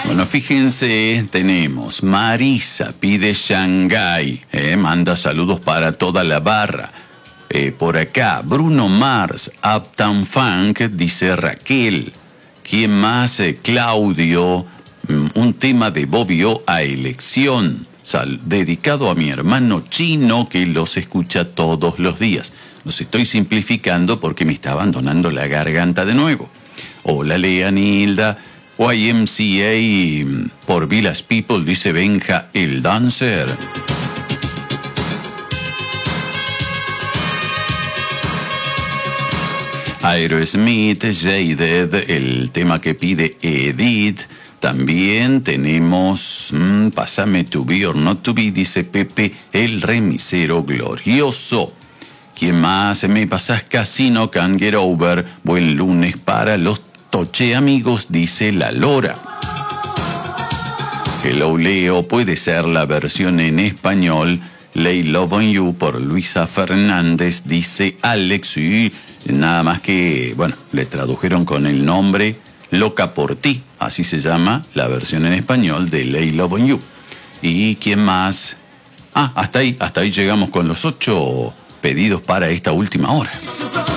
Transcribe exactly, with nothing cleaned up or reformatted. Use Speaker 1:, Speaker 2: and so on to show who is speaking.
Speaker 1: Bueno, fíjense, tenemos Marisa, pide Shanghái, eh, manda saludos para toda la barra. Eh, por acá, Bruno Mars, Uptown Funk, dice Raquel. ¿Quién más? Eh, Claudio, mm, un tema de Bobby O a elección, sal, dedicado a mi hermano Chino que los escucha todos los días. Los estoy simplificando porque me está abandonando la garganta de nuevo. Hola, Leanilda. Y M C A por Village People, dice Benja el Dancer. Aerosmith, Jaded, el tema que pide Edith. También tenemos mmm, Pásame to be or not to be, dice Pepe el remisero glorioso. ¿Quién más? Me pasas Casino, Can't Get Over. Buen lunes para los Toche amigos, dice la Lora. Hello Leo, puede ser la versión en español. Lay Love on You por Luisa Fernández, dice Alex. Y nada más que, bueno, le tradujeron con el nombre Loca por ti. Así se llama la versión en español de Lay Love on You. ¿Y quién más? Ah, hasta ahí, hasta ahí llegamos con los ocho pedidos para esta última hora.